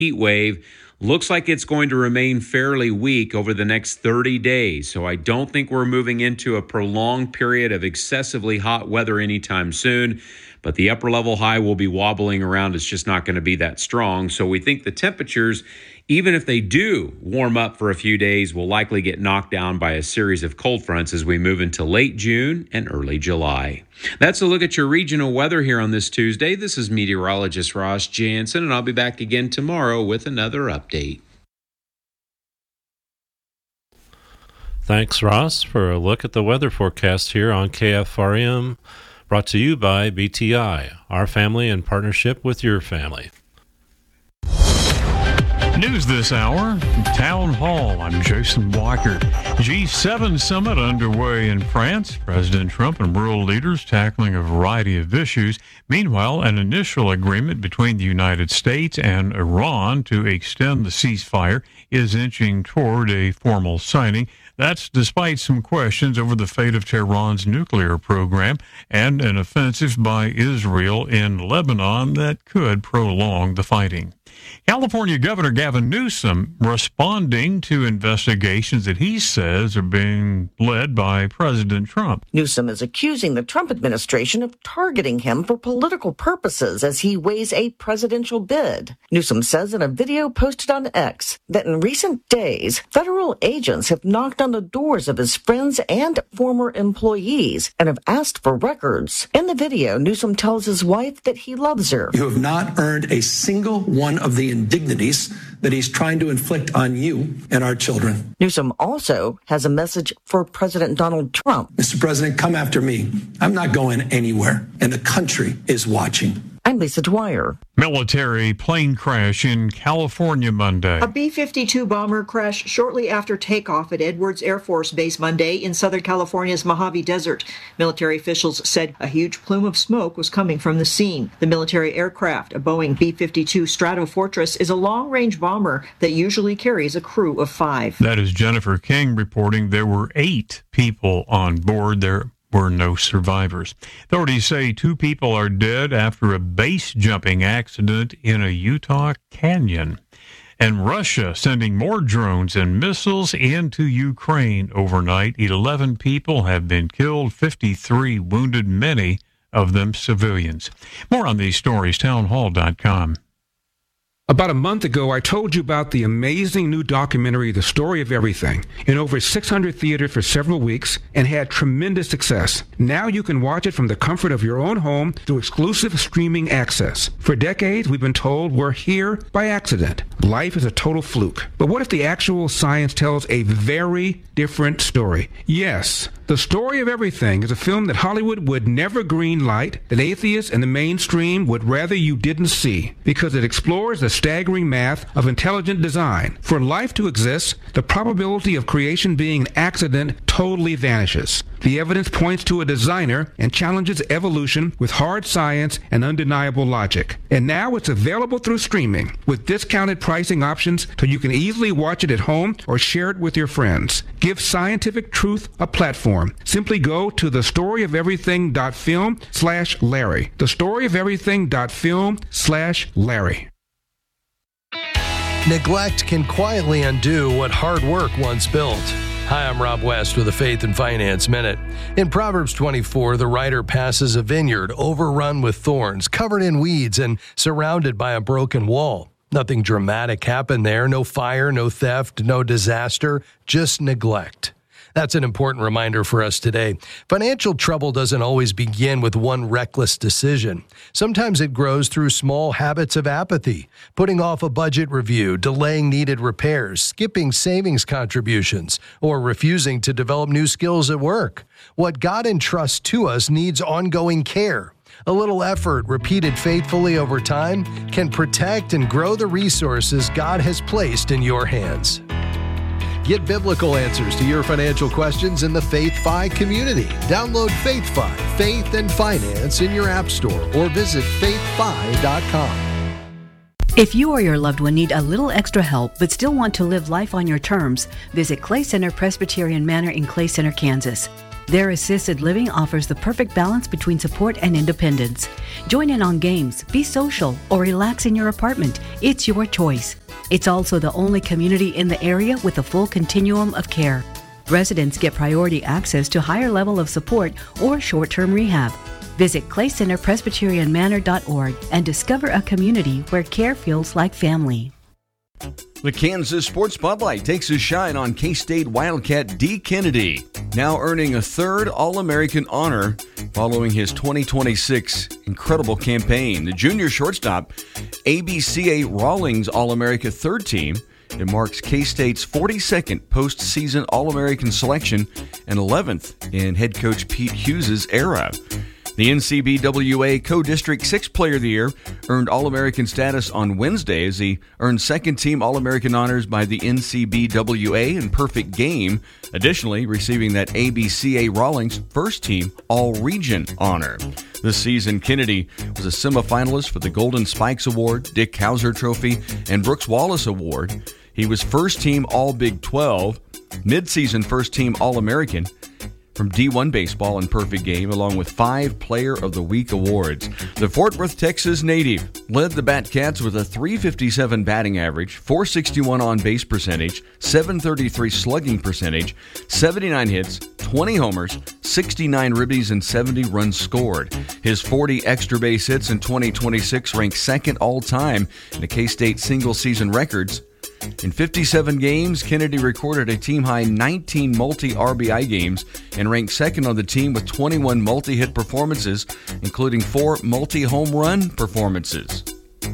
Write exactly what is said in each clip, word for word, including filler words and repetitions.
heat wave looks like it's going to remain fairly weak over the next thirty days. So I don't think we're moving into a prolonged period of excessively hot weather anytime soon. But the upper level high will be wobbling around. It's just not going to be that strong. So we think the temperatures, even if they do warm up for a few days, will likely get knocked down by a series of cold fronts as we move into late June and early July. That's a look at your regional weather here on this Tuesday. This is meteorologist Ross Jansen, and I'll be back again tomorrow with another update. Thanks, Ross, for a look at the weather forecast here on K F R M. Brought to you by B T I, our family in partnership with your family. News this hour, Town Hall. I'm Jason Walker. G seven summit underway in France. President Trump and world leaders tackling a variety of issues. Meanwhile, an initial agreement between the United States and Iran to extend the ceasefire is inching toward a formal signing. That's despite some questions over the fate of Tehran's nuclear program and an offensive by Israel in Lebanon that could prolong the fighting. California Governor Gavin Newsom responding to investigations that he says are being led by President Trump. Newsom is accusing the Trump administration of targeting him for political purposes as he weighs a presidential bid. Newsom says in a video posted on X that in recent days, federal agents have knocked on the doors of his friends and former employees and have asked for records. In the video, Newsom tells his wife that he loves her. You have not earned a single one of the indignities that he's trying to inflict on you and our children. Newsom also has a message for President Donald Trump. Mister President, come after me. I'm not going anywhere, and the country is watching. I'm Lisa Dwyer. Military plane crash in California Monday. A B fifty-two bomber crashed shortly after takeoff at Edwards Air Force Base Monday in Southern California's Mojave Desert. Military officials said a huge plume of smoke was coming from the scene. The military aircraft, a Boeing B fifty-two Stratofortress, is a long-range bomber that usually carries a crew of five. That is Jennifer King reporting there were eight people on board. There were no survivors. Authorities say two people are dead after a base jumping accident in a Utah canyon. And Russia sending more drones and missiles into Ukraine overnight. eleven people have been killed, fifty-three wounded, many of them civilians. More on these stories, townhall dot com. About a month ago, I told you about the amazing new documentary, The Story of Everything, in over six hundred theaters for several weeks and had tremendous success. Now you can watch it from the comfort of your own home through exclusive streaming access. For decades, we've been told we're here by accident. Life is a total fluke. But what if the actual science tells a very different story? Yes, The Story of Everything is a film that Hollywood would never greenlight, that atheists and the mainstream would rather you didn't see, because it explores the staggering math of intelligent design. For life to exist, the probability of creation being an accident totally vanishes. The evidence points to a designer and challenges evolution with hard science and undeniable logic. And now it's available through streaming with discounted pricing options so you can easily watch it at home or share it with your friends. Give scientific truth a platform. Simply go to thestoryoferything.film slash Larry. Thestoryoferything.film slash Larry. Neglect can quietly undo what hard work once built. Hi, I'm Rob West with a Faith and Finance Minute. In Proverbs twenty-four, the writer passes a vineyard overrun with thorns, covered in weeds, and surrounded by a broken wall. Nothing dramatic happened there. No fire, no theft, no disaster, just neglect. That's an important reminder for us today. Financial trouble doesn't always begin with one reckless decision. Sometimes it grows through small habits of apathy, putting off a budget review, delaying needed repairs, skipping savings contributions, or refusing to develop new skills at work. What God entrusts to us needs ongoing care. A little effort repeated faithfully over time can protect and grow the resources God has placed in your hands. Get biblical answers to your financial questions in the FaithFi community. Download FaithFi, Faith and Finance in your app store or visit faith fi dot com. If you or your loved one need a little extra help but still want to live life on your terms, visit Clay Center Presbyterian Manor in Clay Center, Kansas. Their assisted living offers the perfect balance between support and independence. Join in on games, be social, or relax in your apartment. It's your choice. It's also the only community in the area with a full continuum of care. Residents get priority access to higher level of support or short-term rehab. Visit clay center presbyterian manor dot org and discover a community where care feels like family. The Kansas Sports Spotlight takes a shine on K-State Wildcat Dee Kennedy, now earning a third All-American honor following his twenty twenty-six incredible campaign. The junior shortstop, A B C A Rawlings All-America third team. It marks K-State's forty-second postseason All-American selection and eleventh in head coach Pete Hughes' era. The N C B W A Co-District six Player of the Year earned All-American status on Wednesday as he earned second-team All-American honors by the N C B W A in Perfect Game, additionally receiving that A B C A Rawlings first-team All-Region honor. This season, Kennedy was a semifinalist for the Golden Spikes Award, Dick Hauser Trophy, and Brooks Wallace Award. He was first-team All-Big twelve, mid-season first-team All-American from D one Baseball in Perfect Game, along with five Player of the Week awards. The Fort Worth, Texas native led the Batcats with a three fifty-seven batting average, four sixty-one on-base percentage, seven thirty-three slugging percentage, seventy-nine hits, twenty homers, sixty-nine ribbies, and seventy runs scored. His forty extra base hits in twenty twenty-six ranked second all-time in the K-State single-season records. In fifty-seven games, Kennedy recorded a team-high nineteen multi-R B I games and ranked second on the team with twenty-one multi-hit performances, including four multi-home run performances.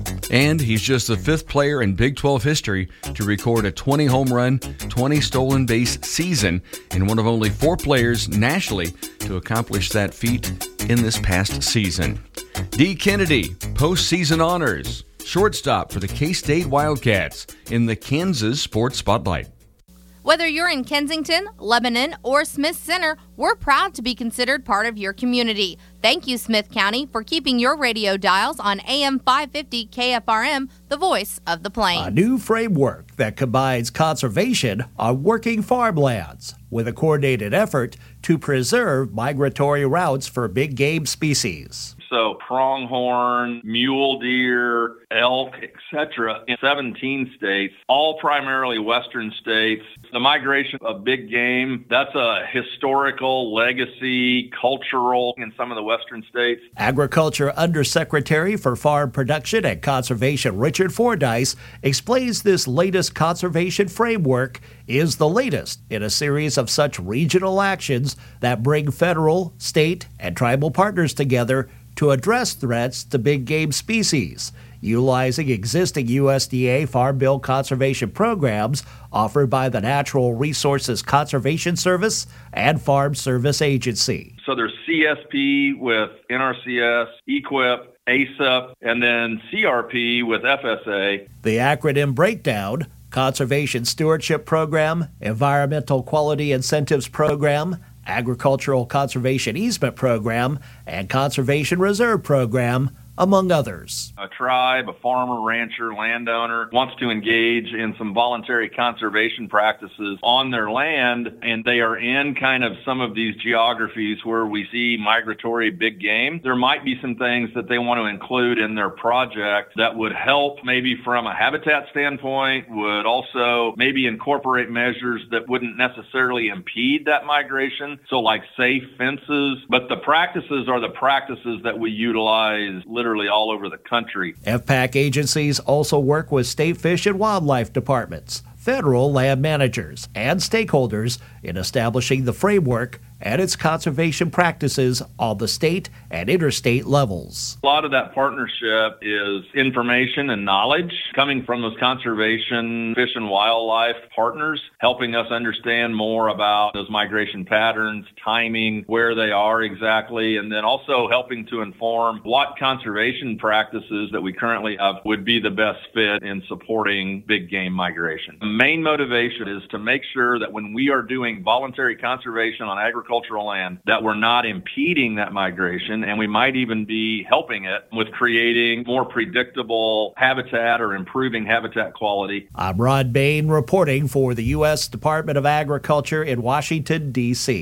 And he's just the fifth player in Big twelve history to record a twenty home run, twenty stolen base season, and one of only four players nationally to accomplish that feat in this past season. Dee Kennedy, postseason honors. Shortstop for the K-State Wildcats in the Kansas Sports Spotlight. Whether you're in Kensington, Lebanon, or Smith Center, we're proud to be considered part of your community. Thank you, Smith County, for keeping your radio dials on A M five fifty K F R M, the voice of the Plains. A new framework that combines conservation on working farmlands with a coordinated effort to preserve migratory routes for big game species. So pronghorn, mule deer, elk, et cetera, in seventeen states, all primarily western states. The migration of big game, that's a historical, legacy, cultural in some of the western states. Agriculture Undersecretary for Farm Production and Conservation Richard Fordyce explains this latest conservation framework is the latest in a series of such regional actions that bring federal, state, and tribal partners together to address threats to big game species, utilizing existing U S D A Farm Bill conservation programs offered by the Natural Resources Conservation Service and Farm Service Agency. So there's C S P with N R C S, E Q I P, A S A P, and then C R P with F S A. The acronym breakdown: Conservation Stewardship Program, Environmental Quality Incentives Program, Agricultural Conservation Easement Program, and Conservation Reserve Program, among others. A tribe, a farmer, rancher, landowner wants to engage in some voluntary conservation practices on their land, and they are in kind of some of these geographies where we see migratory big game. There might be some things that they want to include in their project that would help maybe from a habitat standpoint, would also maybe incorporate measures that wouldn't necessarily impede that migration. So like safe fences, but the practices are the practices that we utilize literally all over the country. F PAC agencies also work with state fish and wildlife departments, federal land managers, and stakeholders in establishing the framework and its conservation practices on the state and interstate levels. A lot of that partnership is information and knowledge coming from those conservation fish and wildlife partners, helping us understand more about those migration patterns, timing, where they are exactly, and then also helping to inform what conservation practices that we currently have would be the best fit in supporting big game migration. The main motivation is to make sure that when we are doing voluntary conservation on agriculture agricultural land, that we're not impeding that migration, and we might even be helping it with creating more predictable habitat or improving habitat quality. I'm Rod Bain reporting for the U S Department of Agriculture in Washington, D C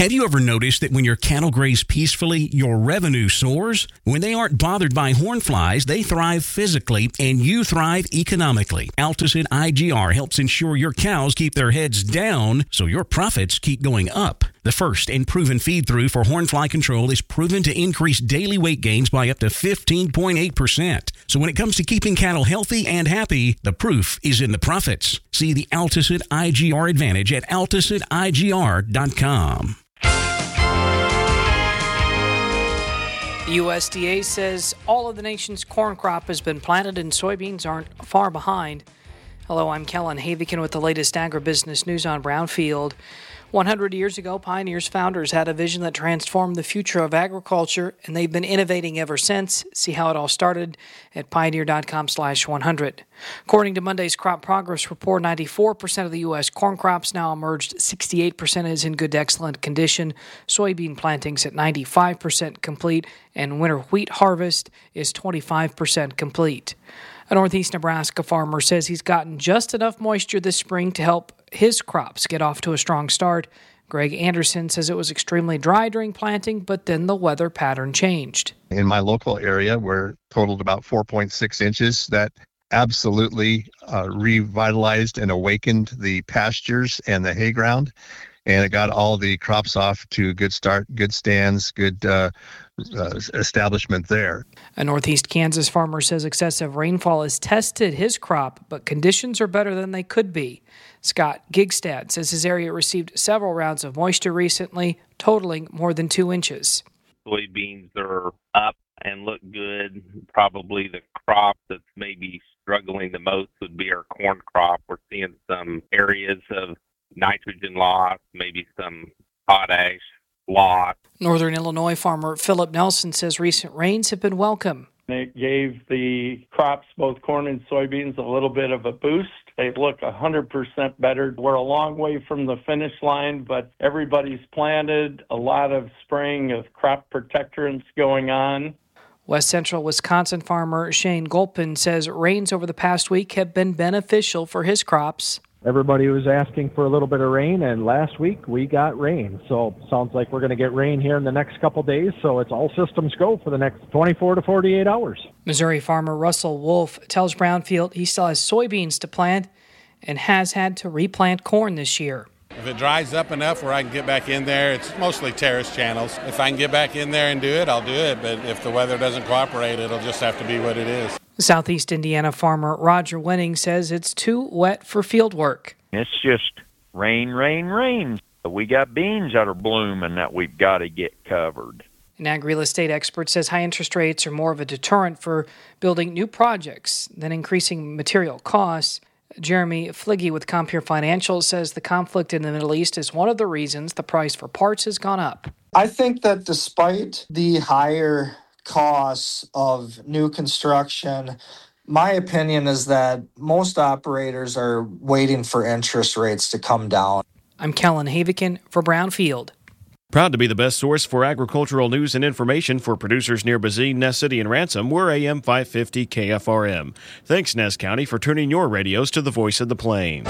Have you ever noticed that when your cattle graze peacefully, your revenue soars? When they aren't bothered by horn flies, they thrive physically and you thrive economically. Alticid I G R helps ensure your cows keep their heads down so your profits keep going up. The first and proven feed-through for hornfly control is proven to increase daily weight gains by up to fifteen point eight percent. So when it comes to keeping cattle healthy and happy, the proof is in the profits. See the Alticid I G R advantage at alticid I G R dot com. The U S D A says all of the nation's corn crop has been planted and soybeans aren't far behind. Hello, I'm Kellen Havikin with the latest agribusiness news on Brownfield. one hundred years ago, Pioneer's founders had a vision that transformed the future of agriculture, and they've been innovating ever since. See how it all started at pioneer.com slash 100. According to Monday's Crop Progress Report, ninety-four percent of the U S corn crops now emerged, sixty-eight percent is in good to excellent condition, soybean plantings at ninety-five percent complete, and winter wheat harvest is twenty-five percent complete. A Northeast Nebraska farmer says he's gotten just enough moisture this spring to help his crops get off to a strong start. Greg Anderson says it was extremely dry during planting, but then the weather pattern changed. In my local area, where totaled about four point six inches, that absolutely uh, revitalized and awakened the pastures and the hay ground. And it got all the crops off to a good start, good stands, good uh, uh, establishment there. A Northeast Kansas farmer says excessive rainfall has tested his crop, but conditions are better than they could be. Scott Gigstad says his area received several rounds of moisture recently, totaling more than two inches. Soybeans are up and look good. Probably the crop that's maybe struggling the most would be our corn crop. We're seeing some areas of nitrogen loss, maybe some potash loss. Northern Illinois farmer Philip Nelson says recent rains have been welcome. It gave the crops, both corn and soybeans, a little bit of a boost. They look one hundred percent better. We're a long way from the finish line, but everybody's planted, a lot of spraying of crop protectants going on. West Central Wisconsin farmer Shane Gulpin says rains over the past week have been beneficial for his crops. Everybody was asking for a little bit of rain, and last week we got rain. So sounds like we're going to get rain here in the next couple days, so it's all systems go for the next twenty-four to forty-eight hours. Missouri farmer Russell Wolf tells Brownfield he still has soybeans to plant and has had to replant corn this year. If it dries up enough where I can get back in there, it's mostly terrace channels. If I can get back in there and do it, I'll do it. But if the weather doesn't cooperate, it'll just have to be what it is. Southeast Indiana farmer Roger Winning says it's too wet for field work. It's just rain, rain, rain. We got beans that are blooming that we've got to get covered. An ag real estate expert says high interest rates are more of a deterrent for building new projects than increasing material costs. Jeremy Fligge with Compere Financial says the conflict in the Middle East is one of the reasons the price for parts has gone up. I think that despite the higher costs of new construction, my opinion is that most operators are waiting for interest rates to come down. I'm Kellen Havikin for Brownfield. Proud to be the best source for agricultural news and information for producers near Bazine, Ness City, and Ransom. We're A M five fifty K F R M. Thanks, Ness County, for tuning your radios to the voice of the plains.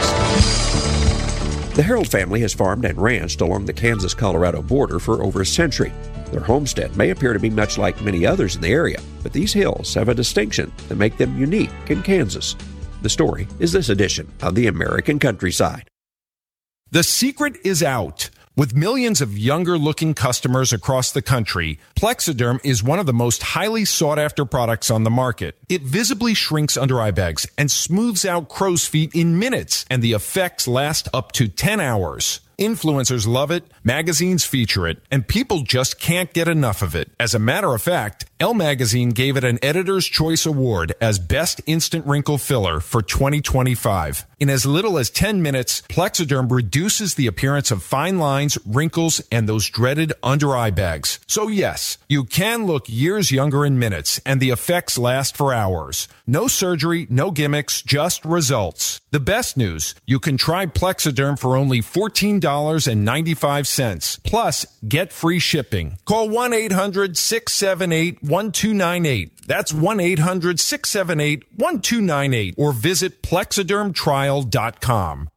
The Harold family has farmed and ranched along the Kansas-Colorado border for over a century. Their homestead may appear to be much like many others in the area, but these hills have a distinction that make them unique in Kansas. The story is this edition of the American Countryside. The secret is out. With millions of younger-looking customers across the country, Plexiderm is one of the most highly sought-after products on the market. It visibly shrinks under eye bags and smooths out crow's feet in minutes, and the effects last up to ten hours. Influencers love it, magazines feature it, and people just can't get enough of it. As a matter of fact, Elle Magazine gave it an Editor's Choice Award as Best Instant Wrinkle Filler for twenty twenty-five. In as little as ten minutes, Plexiderm reduces the appearance of fine lines, wrinkles, and those dreaded under-eye bags. So yes, you can look years younger in minutes, and the effects last for hours. No surgery, no gimmicks, just results. The best news, you can try Plexiderm for only fourteen dollars and ninety-five cents. Plus, get free shipping. Call one eight hundred six seven eight one two nine eight. That's one eight hundred six seven eight one two nine eight. Or visit plexiderm trial dot com.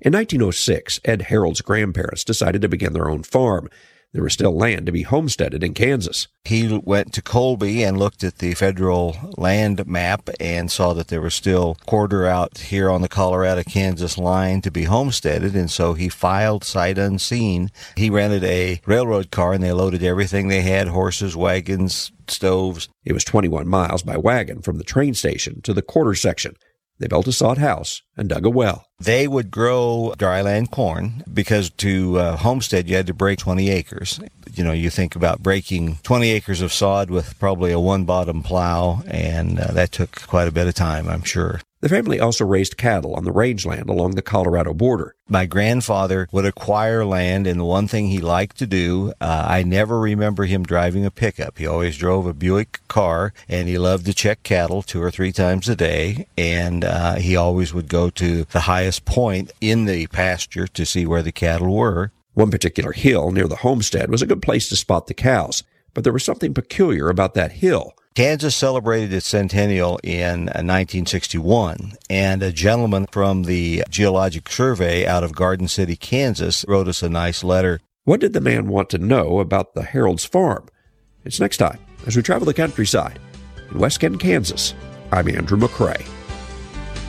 In nineteen oh six, Ed Harold's grandparents decided to begin their own farm. There was still land to be homesteaded in Kansas. He went to Colby and looked at the federal land map and saw that there was still quarter out here on the Colorado-Kansas line to be homesteaded, and so he filed sight unseen. He rented a railroad car, and they loaded everything they had, horses, wagons, stoves. It was twenty-one miles by wagon from the train station to the quarter section. They built a sod house and dug a well. They would grow dryland corn because to uh, homestead you had to break twenty acres. You know, you think about breaking twenty acres of sod with probably a one-bottom plow, and uh, that took quite a bit of time, I'm sure. The family also raised cattle on the rangeland along the Colorado border. My grandfather would acquire land, and the one thing he liked to do, uh, I never remember him driving a pickup. He always drove a Buick car, and he loved to check cattle two or three times a day, and uh, he always would go to the highest point in the pasture to see where the cattle were. One particular hill near the homestead was a good place to spot the cows, but there was something peculiar about that hill. Kansas celebrated its centennial in nineteen sixty-one, and a gentleman from the Geologic Survey out of Garden City, Kansas, wrote us a nice letter. What did the man want to know about the Harold's farm? It's next time as we travel the countryside. In West Kent, Kansas, I'm Andrew McCrae.